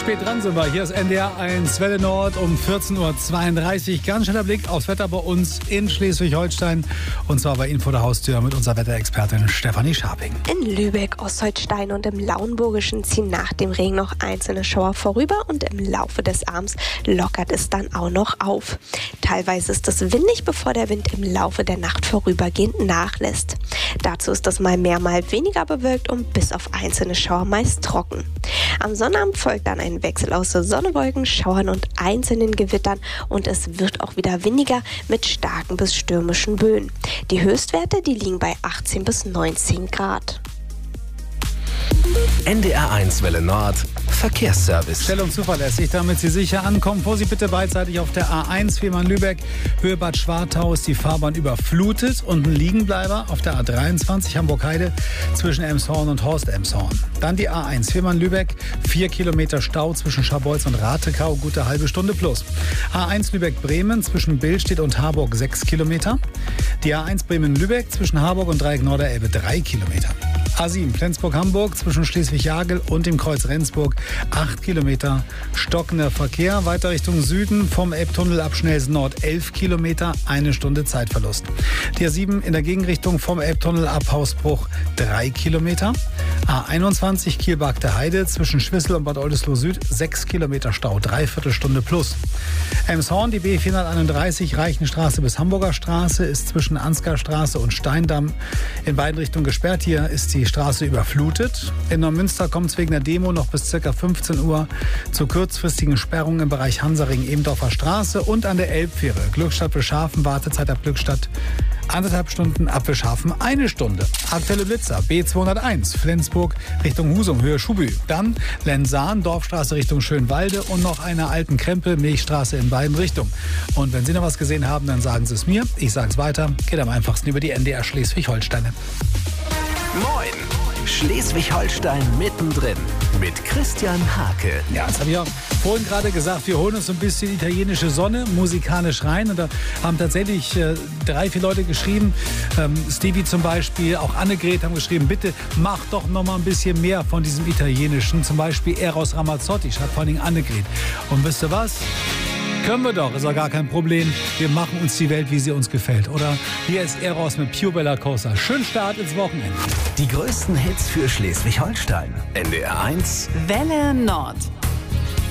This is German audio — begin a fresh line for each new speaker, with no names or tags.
spät dran sind wir. Hier ist NDR 1 Welle Nord um 14.32 Uhr. Ganz schneller Blick aufs Wetter bei uns in Schleswig-Holstein. Und zwar bei Ihnen vor der Haustür mit unserer Wetterexpertin Stefanie Scharping.
In Lübeck, Ostholstein und im Lauenburgischen ziehen nach dem Regen noch einzelne Schauer vorüber und im Laufe des Abends lockert es dann auch noch auf. Teilweise ist es windig, bevor der Wind im Laufe der Nacht vorübergehend nachlässt. Dazu ist es mal mehr, mal weniger bewölkt und bis auf einzelne Schauer meist trocken. Am Sonnabend folgt dann ein Wechsel aus Sonne, Wolken, Schauern und einzelnen Gewittern und es wird auch wieder windiger mit starken bis stürmischen Böen. Die Höchstwerte, die liegen bei 18 bis 19 Grad.
NDR 1 Welle Nord Verkehrsservice.
Schnell und zuverlässig, damit Sie sicher ankommen. Vorsicht bitte beidseitig auf der A1 Fehmarn-Lübeck, Höhe Bad Schwartau ist die Fahrbahn überflutet und ein Liegenbleiber auf der A23 Hamburg-Heide zwischen Elmshorn und Horst-Elmshorn. Dann die A1 Fehmarn-Lübeck, 4 Kilometer Stau zwischen Scharbeutz und Ratekau, gute halbe Stunde plus. A1 Lübeck-Bremen zwischen Billstedt und Harburg 6 Kilometer. Die A1 Bremen-Lübeck zwischen Harburg und Dreieck Norderelbe 3 Kilometer. A7 Flensburg-Hamburg zwischen Schleswig-Jagel und dem Kreuz Rendsburg 8 Kilometer stockender Verkehr. Weiter Richtung Süden vom Elbtunnel ab Schnelsen Nord 11 Kilometer, 1 Stunde Zeitverlust. Die A7 in der Gegenrichtung vom Elbtunnel ab Hausbruch 3 Kilometer. A21 Kiel-Bagde Heide zwischen Schwissel und Bad Oldesloe Süd 6 Kilometer Stau, dreiviertel Stunde plus. Elmshorn, die B431 Reichenstraße bis Hamburger Straße ist zwischen Ansgarstraße und Steindamm in beiden Richtungen gesperrt. Hier ist die Straße überflutet. In Neumünster kommt es wegen der Demo noch bis ca. 15 Uhr zu kurzfristigen Sperrungen im Bereich Hansaring-Ebendorfer Straße und an der Elbfähre. Glückstadt-Wilschafen, Wartezeit ab Glückstadt 1,5 Stunden, ab Wilschafen 1 Stunde. Aktuelle Blitzer B201 Flensburg Richtung Husum, Höhe Schubü. Dann Lensahn, Dorfstraße Richtung Schönwalde und noch eine alten Krempel, Milchstraße in beiden Richtungen. Und wenn Sie noch was gesehen haben, dann sagen Sie es mir. Ich sage es weiter. Geht am einfachsten über die NDR Schleswig-Holstein.
Moin! Schleswig-Holstein mittendrin mit Christian Hake.
Ja, das habe ich auch vorhin gerade gesagt. Wir holen uns ein bisschen italienische Sonne musikalisch rein. Und da haben tatsächlich 3, 4 Leute geschrieben. Stevie zum Beispiel, auch Annegret haben geschrieben, bitte mach doch noch mal ein bisschen mehr von diesem Italienischen. Zum Beispiel Eros Ramazzotti, schreibt vor allen Dingen Annegret. Und wisst ihr was? Können wir doch, ist ja gar kein Problem. Wir machen uns die Welt, wie sie uns gefällt, oder? Hier ist Eros mit Pure Bella Cosa. Schönen Start ins Wochenende.
Die größten Hits für Schleswig-Holstein. NDR 1
Welle Nord.